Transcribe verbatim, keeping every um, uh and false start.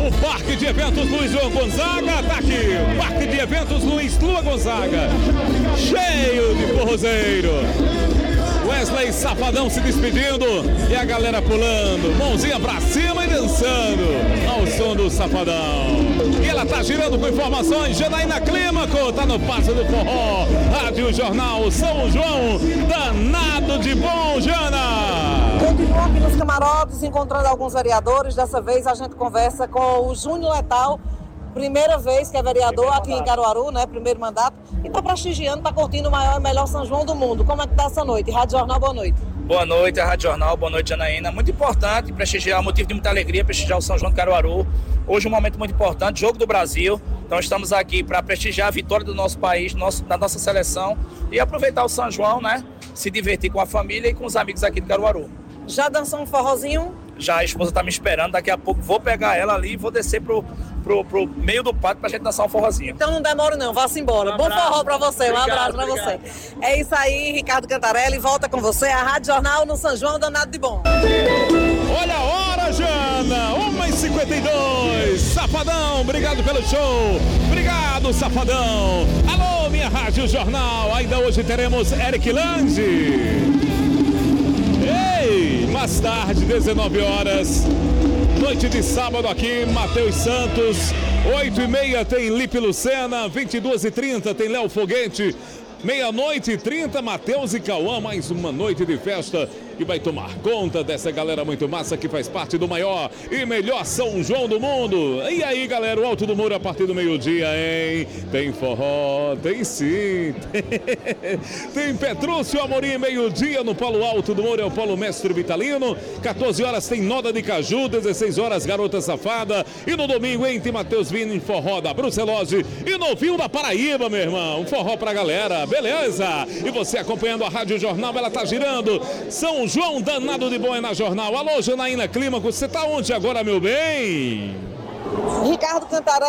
O Parque de Eventos Luiz Lua Gonzaga tá aqui. Parque de Eventos Luiz Lua Gonzaga. Cheio de forrozeiro. Wesley Safadão se despedindo e a galera pulando, mãozinha pra cima e dançando ao som do Safadão. E ela tá girando com informações. Janaína Clímaco tá no Passo do Forró. Rádio Jornal São João, danado de bom, Jana. Continuo aqui nos camarotes, encontrando alguns vereadores. Dessa vez a gente conversa com o Júnior Letal. Primeira vez que é vereador aqui em Caruaru, né? Primeiro mandato. E tá prestigiando, tá curtindo o maior e melhor São João do mundo. Como é que tá essa noite? Rádio Jornal, boa noite. Boa noite, a Rádio Jornal, boa noite, Janaína. Muito importante prestigiar, motivo de muita alegria, prestigiar o São João de Caruaru. Hoje um momento muito importante, Jogo do Brasil. Então estamos aqui para prestigiar a vitória do nosso país, nosso, da nossa seleção e aproveitar o São João, né? Se divertir com a família e com os amigos aqui de Caruaru. Já dançou um forrozinho? Já a esposa tá me esperando, daqui a pouco vou pegar ela ali e vou descer pro, pro, pro meio do pátio pra gente dançar um forrozinho. Então não demora não, vá-se embora. Um Bom forró pra você, um obrigado, abraço pra obrigado. você. É isso aí, Ricardo Cantarelli, volta com você, a Rádio Jornal no São João, danado de bom. Olha a hora, Jana, uma e cinquenta e dois. Safadão, obrigado pelo show. Obrigado, Safadão. Alô, minha Rádio Jornal, ainda hoje teremos Eric Landi. Ei, mais tarde, dezenove horas, noite de sábado aqui, Matheus Santos, oito e meia tem Lipe Lucena, vinte e duas e trinta tem Léo Foguete, meia-noite e trinta, Matheus e Cauã, mais uma noite de festa que vai tomar conta dessa galera muito massa que faz parte do maior e melhor São João do mundo. E aí, galera, o Alto do Muro a partir do meio-dia, hein? Tem forró, tem sim. Tem Petrúcio Amorim, meio-dia no Polo Alto do Muro, é o Polo Mestre Vitalino. quatorze horas tem Noda de Caju, dezesseis horas Garota Safada. E no domingo, hein, tem Matheus Vini em forró da Brucelose. E no Vinho da Paraíba, meu irmão, um forró pra galera, beleza? E você acompanhando a Rádio Jornal, ela tá girando. São João danado de bom é na Jornal. Alô, Janaína Clímaco, você tá onde agora, meu bem? Ricardo Cantarelli.